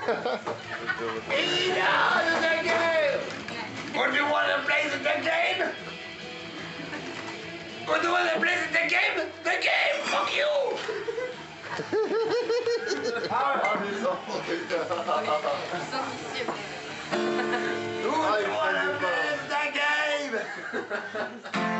the game! Would you want to play the game? Would you want to play the game? The game! Fuck you! Would you want to play the game?